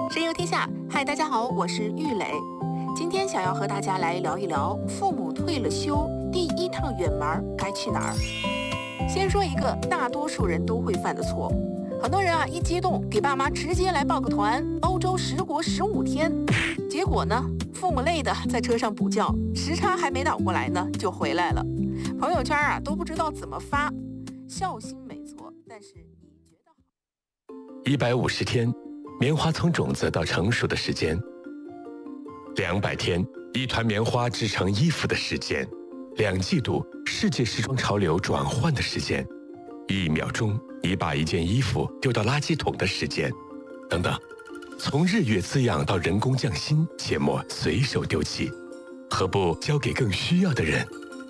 神游天下，嗨，大家好，我是玉磊。今天想要和大家来聊一聊父母退了休，第一趟远门该去哪儿。先说一个大多数人都会犯的错，很多人一激动给爸妈直接来报个团，欧洲10国15天，结果呢，父母累的在车上补觉，时差还没倒过来呢就回来了，朋友圈都不知道怎么发。孝心没错，但是你觉得好 ？150天，棉花从种子到成熟的时间；200天，一团棉花织成衣服的时间；2季度，世界时装潮流转换的时间；1秒钟，你把一件衣服丢到垃圾桶的时间，等等。从日月滋养到人工匠心，切莫随手丢弃，何不交给更需要的人？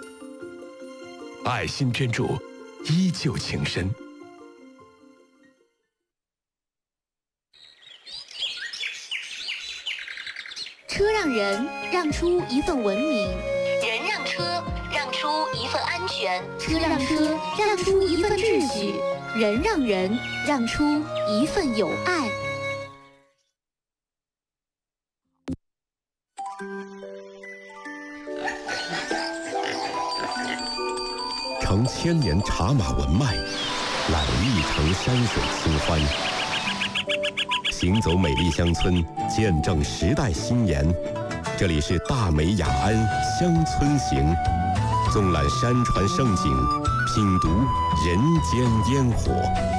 爱心捐助，依旧情深。 车让人让出一份文明， 人让车让出一份安全， 车让车让出一份秩序，人让人让出一份友爱。 承千年茶马文脉，揽一城山水清欢。行走美丽乡村，见证时代新颜。这里是大美雅安乡村行，纵览山川胜景，品读人间烟火。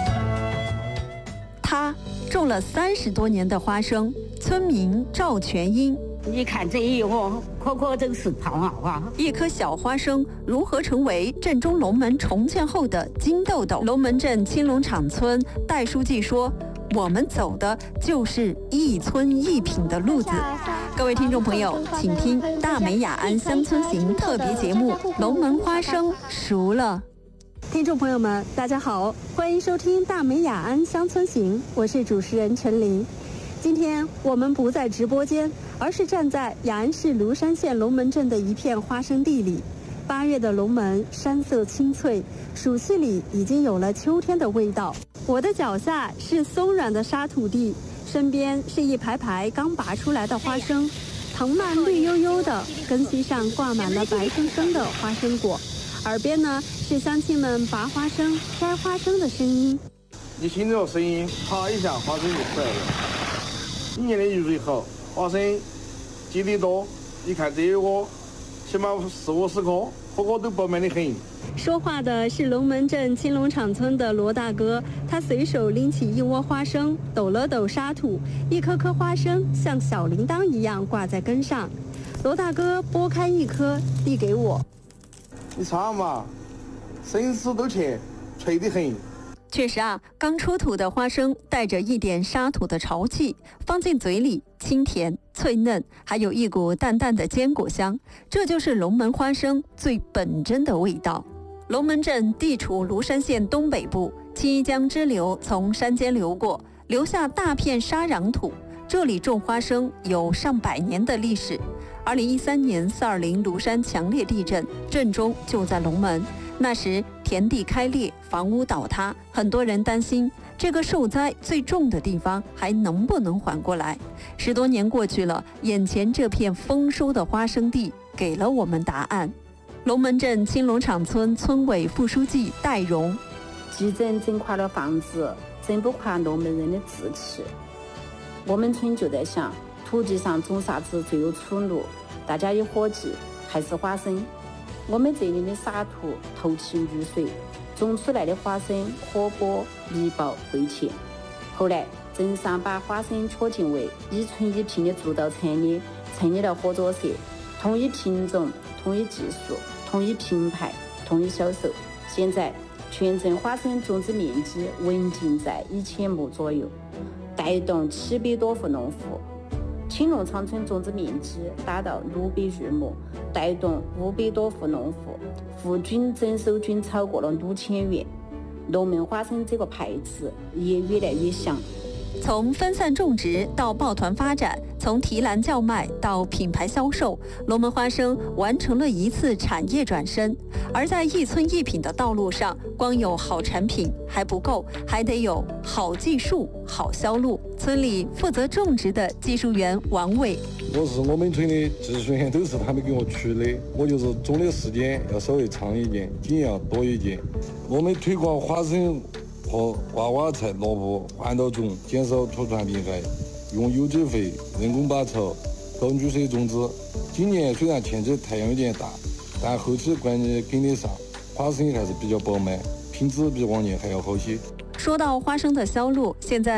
他种了30多年的花生，村民赵全英。 你看这一窝，颗都是胖啊！ 一颗小花生如何成为镇中龙门重建后的金豆豆？龙门镇青龙场村戴书记说：“我们走的就是一村一品的路子。”各位听众朋友，请听大美雅安乡村行特别节目《龙门花生熟了》。 听众朋友们，大家好，欢迎收听大美雅安乡村行，我是主持人陈琳。今天我们不在直播间，而是站在雅安市芦山县龙门镇的一片花生地里。8月的龙门山色青翠，暑气里已经有了秋天的味道。我的脚下是松软的沙土地，身边是一排排刚拔出来的花生，藤蔓绿油油的，根系上挂满了白生生的花生果。耳边呢是乡亲们拔花生、摘花生的声音。 你听这个声音，啪一下，花生就出来了。一年的雨水好，花生结得多。你看这一窝，起码40-50颗，颗颗都饱满得很。 说话的是龙门镇青龙场村的罗大哥，他随手拎起一窝花生，抖了抖沙土，一颗颗花生像小铃铛一样挂在根上。罗大哥剥开一颗，递给我。 你尝嘛，生丝都甜，脆得很。 确实刚出土的花生带着一点沙土的潮气，放进嘴里清甜脆嫩，还有一股淡淡的坚果香，这就是龙门花生最本真的味道。龙门镇地处芦山县东北部，七江支流从山间流过，留下大片沙壤土，这里种花生有上百年的历史。2013年420芦山强烈地震，震中就在龙门，那时田地开裂，房屋倒塌，很多人担心这个受灾最重的地方还能不能缓过来。10多年过去了，眼前这片丰收的花生地给了我们答案。龙门镇青龙场村村委副书记戴荣： 地震震垮了房子，震不垮龙门人的志气。我们村就在想，土地上种啥子最有出路？大家一伙计，还是花生。我们这里的沙土透气遇水，种出来的花生活泼密薄味甜。后来镇上把花生确定为一村一品的主导产业，成立了合作社，统一品种、统一技术、统一品牌、统一销售。现在全镇花生种植面积稳定在1000亩左右，带动700多户农户。青龙场村种植面积达到600余亩，带动500多户农户，户均整收均超过了6000元。龙门花生这个牌子也越来越响， 从分散种植到抱团发展，从提篮叫卖到品牌销售，龙门花生完成了一次产业转身。而在一村一品的道路上，光有好产品还不够，还得有好技术、好销路。村里负责种植的技术员王伟， 我是我们村的技术员，都是他们给我取的，我就是种的时间要稍微长一点，经验要多一点。我们推广花生和娃娃菜、萝卜环岛种，减少土传病害，用有机肥、人工拔草、高雨水种植。今年虽然天气太阳有点大，但后期关键跟得上，花生还是比较饱满，品质比往年还要好些。 说到花生的销路，现在